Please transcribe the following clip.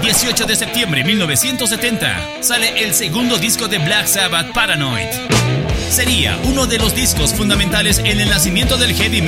18 de septiembre de 1970 sale el segundo disco de Black Sabbath, Paranoid. Sería uno de los discos fundamentales en el nacimiento del heavy